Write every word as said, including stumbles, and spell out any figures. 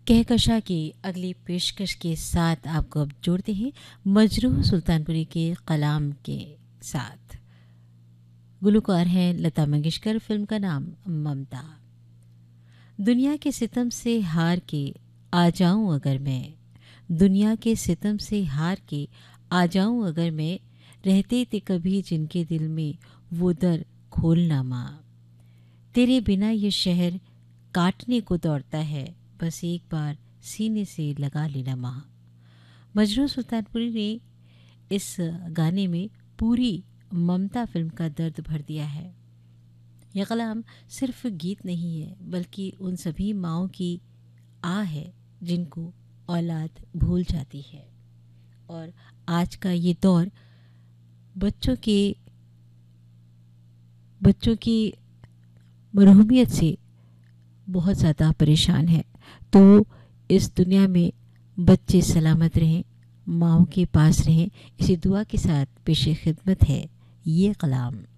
कहकशा की अगली पेशकश के साथ आपको अब जोड़ते हैं मजरूह सुल्तानपुरी के कलाम के साथ। गुलूकार हैं लता मंगेशकर। फिल्म का नाम ममता। दुनिया के सितम से हार के आ जाऊं अगर मैं, दुनिया के सितम से हार के आ जाऊं अगर मैं, रहते थे कभी जिनके दिल में वो दर खोलना माँ। तेरे बिना ये शहर काटने को दौड़ता है, बस एक बार सीने से लगा लेना माँ। मजरूह सुल्तानपुरी ने इस गाने में पूरी ममता फिल्म का दर्द भर दिया है। यह कलाम सिर्फ गीत नहीं है बल्कि उन सभी माँओं की आह है जिनको औलाद भूल जाती है। और आज का ये दौर बच्चों के बच्चों की मरहूमियत से बहुत ज़्यादा परेशान है। तो इस दुनिया में बच्चे सलामत रहें, माँओं के पास रहें, इसी दुआ के साथ पेश खिदमत है ये कलाम।